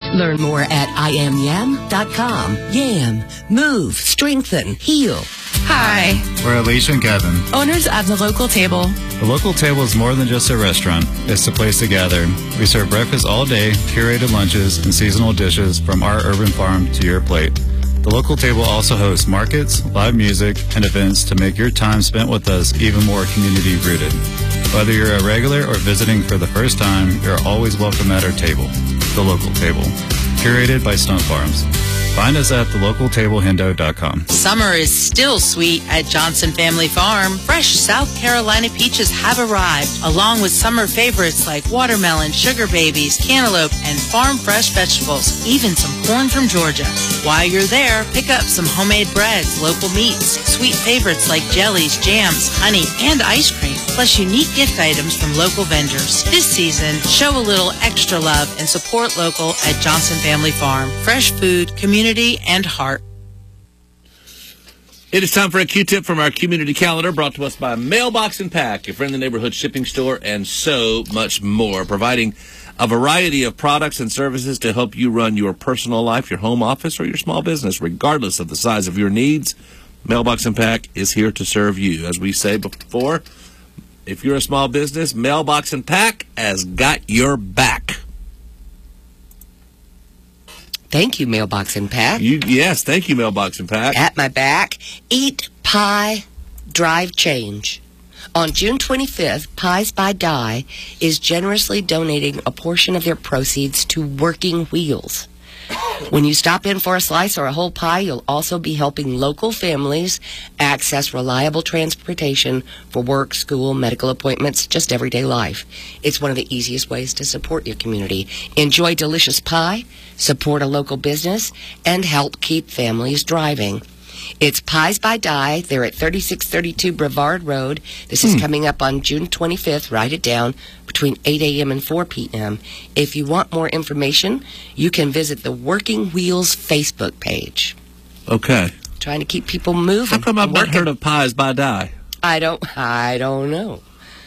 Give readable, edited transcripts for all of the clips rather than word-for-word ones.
Learn more at IamYam.com. Yam. Move. Strengthen. Heal. Hi. We're Alicia and Kevin, Owners of The Local Table. The Local Table is more than just a restaurant. It's a place to gather. We serve breakfast all day, curated lunches, and seasonal dishes from our urban farm to your plate. The Local Table also hosts markets, live music, and events to make your time spent with us even more community-rooted. Whether you're a regular or visiting for the first time, you're always welcome at our table. The Local Table, curated by Stunt Farms. Find us at thelocaltablehendo.com. Summer is still sweet at Johnson Family Farm. Fresh South Carolina peaches have arrived, along with summer favorites like watermelon, sugar babies, cantaloupe, and farm fresh vegetables, even some corn from Georgia. While you're there, pick up some homemade breads, local meats, sweet favorites like jellies, jams, honey, and ice cream, plus unique gift items from local vendors. This season, show a little extra love and support local at Johnson Family Farm. Fresh food, community, and heart. It is time for a Q-tip from our community calendar, brought to us by Mailbox and Pack, your friendly neighborhood shipping store, and so much more, providing a variety of products and services to help you run your personal life, your home office, or your small business, regardless of the size of your needs. Mailbox and Pack is here to serve you. As we say before, if you're a small business, Mailbox and Pack has got your back. Thank you, Mailbox and Pack. Yes, thank you, Mailbox and Pack. At my back, Eat Pie, Drive Change. On June 25th, Pies by Die is generously donating a portion of their proceeds to Working Wheels. When you stop in for a slice or a whole pie, you'll also be helping local families access reliable transportation for work, school, medical appointments, just everyday life. It's one of the easiest ways to support your community. Enjoy delicious pie, support a local business, and help keep families driving. It's Pies by Die. They're at 3632 Brevard Road. This is coming up on June 25th. Write it down, between 8 a.m. and 4 p.m. If you want more information, you can visit the Working Wheels Facebook page. Okay. Trying to keep people moving. How come I've not heard of Pies by Die? I don't know.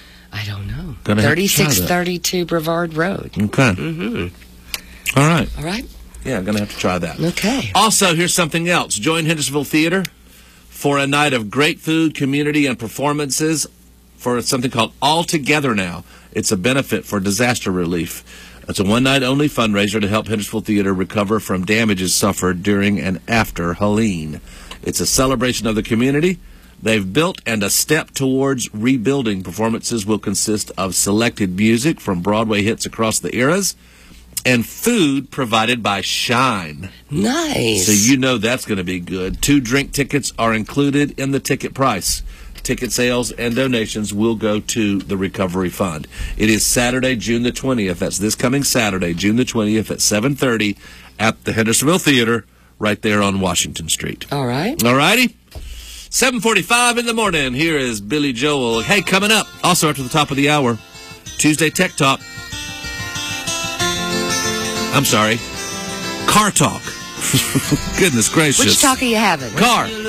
3632 Brevard Road. Okay. Mm-hmm. All right. All right. Yeah, I'm going to have to try that. Okay. Also, here's something else. Join Hendersonville Theater for a night of great food, community, and performances for something called All Together Now. It's a benefit for disaster relief. It's a one-night-only fundraiser to help Hendersonville Theater recover from damages suffered during and after Helene. It's a celebration of the community they've built and a step towards rebuilding. Performances will consist of selected music from Broadway hits across the eras, and food provided by Shine. Nice. So you know that's going to be good. 2 drink tickets are included in the ticket price. Ticket sales and donations will go to the Recovery Fund. It is Saturday, June the 20th. That's this coming Saturday, June the 20th at 7:30 at the Hendersonville Theater right there on Washington Street. All right. All righty. 7:45 in the morning. Here is Billy Joel. Hey, coming up, also after the top of the hour, Tuesday Tech Talk. I'm sorry, Car Talk. Goodness gracious. Which talk are you having? Car.